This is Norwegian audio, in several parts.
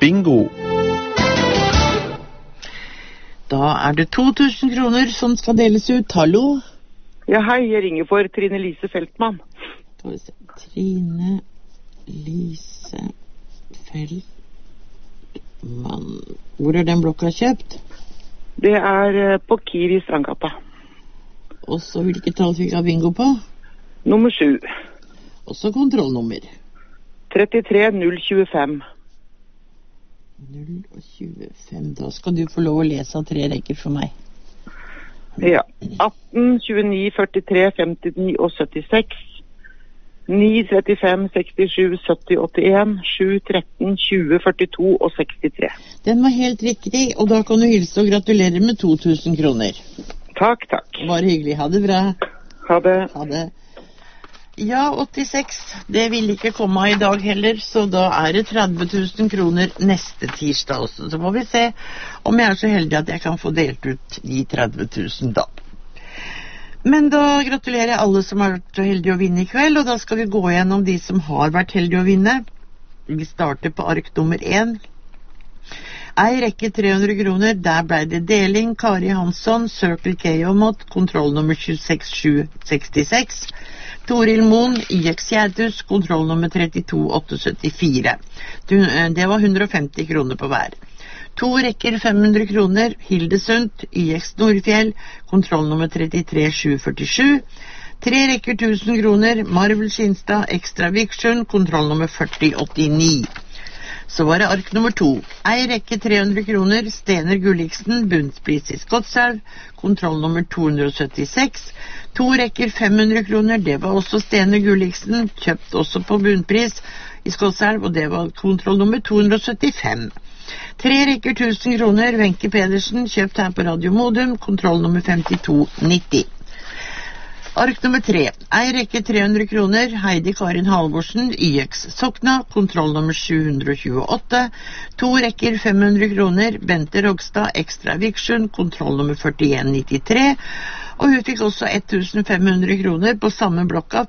bingo. Da det 2000 kroner som skal deles ut. Hallo? Ja, hei, jeg ringer for Trine Lise Feltmann. Trine Lise Feltmann. Hvor den blokka kjøpt? Det på Kiwi Strandgata. Og så hvilket tall fikk jeg bingo på? Nummer 7. Og så kontrollnummer. 33025. 025. Da skal du få lov å lese av 3 rekker for meg. Ja. 18, 29, 43, 59 og 76. 9, 35, 67, 70, 81, 7, 13, 20, 42 og 63. Den var helt riktig, og da kan du hilse og gratulere med 2000 kroner. Takk, takk. Bare hyggelig. Ha det bra. Ha det. Ha det. Ja, 86. Det vil ikke komme i dag heller, så da det 30 000 kroner neste tirsdag også. Så får vi se om jeg så heldig at jeg kan få delt ut de 30 000 da. Men da gratulerer jeg alle som har vært så heldige å vinne i kveld, og da skal vi gå gjennom de som har vært heldige å vinne. Vi starter på ark nummer 1. Ei rekke 300 kroner, der ble det deling. Kari Hansson, Circle K og Mott, kontrollnummer 26766. Toril Moen, IX Gjertus, kontrollnummer 32874. Det var 150 kroner på hver. 2 rekker 500 kroner, Hilde Sundt, IX Nordfjell, kontrollnummer 33747. 3 rekker 1000 kroner, Marvel Skinstad, Ekstra Viksjøen, kontrollnummer 4089. Så var det ark nummer 2. Ei rekke 300 kroner, Stener Gulliksen, bunnspris i Skotselv, kontrollnummer 276. 2 rekker 500 kroner, det var også Stener Gulliksen, kjøpt også på bunnpris i Skotselv, og det var kontrollnummer 275. 3 rekker 1000 kroner, Wenche Pedersen, kjøpt her på Radio Modum, kontrollnummer 5290. Ark nummer 3. Ei rekke 300 kroner, Heidi Karin Halvorsen, IX Sokna, kontrollnummer 728. 2 rekker 500 kroner, Bente Rogstad, Ekstra Viksjøen, kontrollnummer 4193. Og hun fikk også 1500 kroner på samme blokka,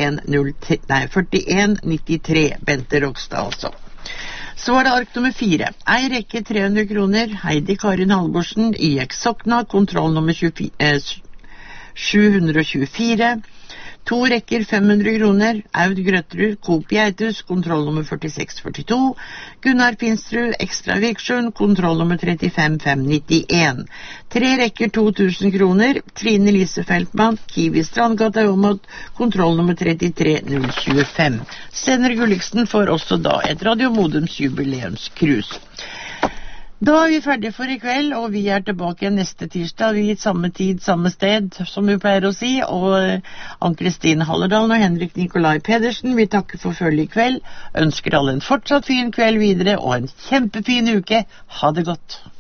4193, Bente Rogstad også. Så var det ark nummer 4. Ei rekke 300 kroner, Heidi Karin Halvorsen, IX Sokna, kontrollnummer 724. 2 rekker 500 kroner, Aud Grøtterud, Coop Geitus, kontrollnummer 4642. Gunnar Finstrud, Ekstra Viksjøen, kontrollnummer 35591. 3 rekker 2000 kroner, Trine Lise Feltmann, Kiwi Strandgata Åmot, kontrollnummer 33025. Stener Gulliksen får også da et Radio Modums jubileumskrus. Da vi ferdige for i kveld, og vi tilbake neste tirsdag i samme tid, samme sted, som vi pleier å si, og Ann-Kristine Hallerdalen og Henrik Nikolai Pedersen, vi takker for følge i kveld, ønsker alle en fortsatt fin kveld videre, og en kjempefin uke. Ha det godt!